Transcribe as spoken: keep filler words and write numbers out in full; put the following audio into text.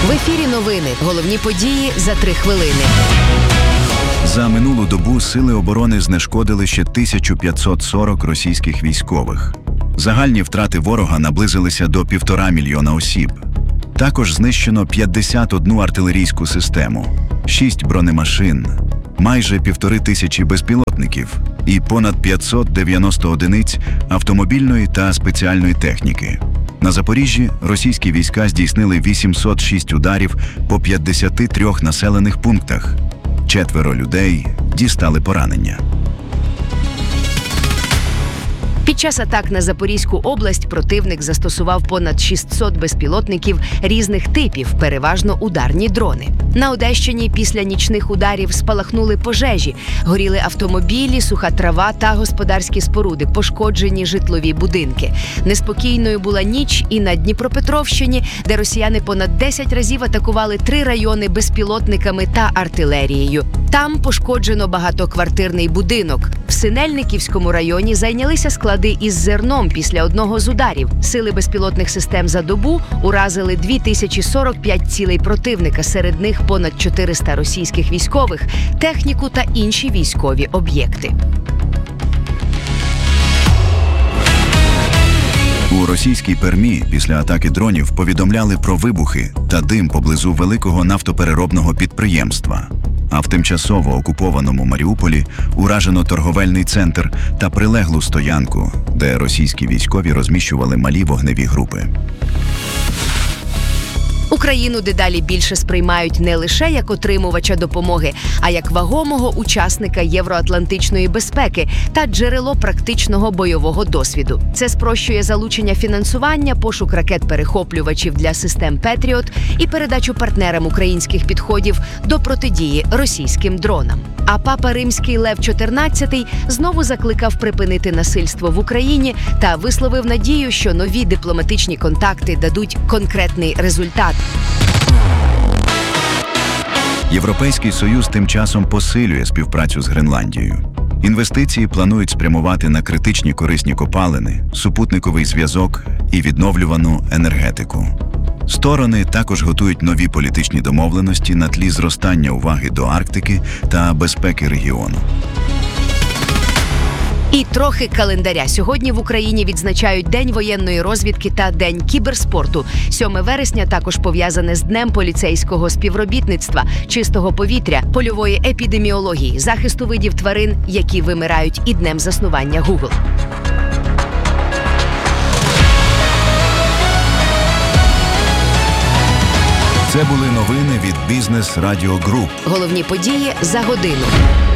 В ефірі новини. Головні події за три хвилини. За минулу добу Сили оборони знешкодили ще тисячу п'ятсот сорок російських військових. Загальні втрати ворога наблизилися до півтора мільйона осіб. Також знищено п'ятдесят одну артилерійську систему, шість бронемашин, майже півтори тисячі безпілотників і понад п'ятсот дев'яносто одиниць автомобільної та спеціальної техніки. На Запоріжжі російські війська здійснили вісімсот шість ударів по п'ятдесяти трьох населених пунктах. Четверо людей дістали поранення. Під час атак на Запорізьку область противник застосував понад шістсот безпілотників різних типів, переважно ударні дрони. На Одещині після нічних ударів спалахнули пожежі, горіли автомобілі, суха трава та господарські споруди, пошкоджені житлові будинки. Неспокійною була ніч і на Дніпропетровщині, де росіяни понад десять разів атакували три райони безпілотниками та артилерією. Там пошкоджено багатоквартирний будинок. В Синельниківському районі зайнялися склади із зерном після одного з ударів. Сили безпілотних систем за добу уразили дві тисячі сорок п'ять цілей противника, серед них понад чотириста російських військових, техніку та інші військові об'єкти. У російській Пермі після атаки дронів повідомляли про вибухи та дим поблизу великого нафтопереробного підприємства. А в тимчасово окупованому Маріуполі уражено торговельний центр та прилеглу стоянку, де російські військові розміщували малі вогневі групи. Україну дедалі більше сприймають не лише як отримувача допомоги, а як вагомого учасника євроатлантичної безпеки та джерело практичного бойового досвіду. Це спрощує залучення фінансування, пошук ракет-перехоплювачів для систем «Петріот» і передачу партнерам українських підходів до протидії російським дронам. А папа римський Лев чотирнадцятий знову закликав припинити насильство в Україні та висловив надію, що нові дипломатичні контакти дадуть конкретний результат. Європейський Союз тим часом посилює співпрацю з Гренландією. Інвестиції планують спрямувати на критичні корисні копалини, супутниковий зв'язок і відновлювану енергетику. Сторони також готують нові політичні домовленості на тлі зростання уваги до Арктики та безпеки регіону. І трохи календаря. Сьогодні в Україні відзначають День воєнної розвідки та День кіберспорту. сьоме вересня також пов'язане з Днем поліцейського співробітництва, чистого повітря, польової епідеміології, захисту видів тварин, які вимирають, і Днем заснування Google. Це були новини від Бізнес Радіо Груп. Головні події за годину.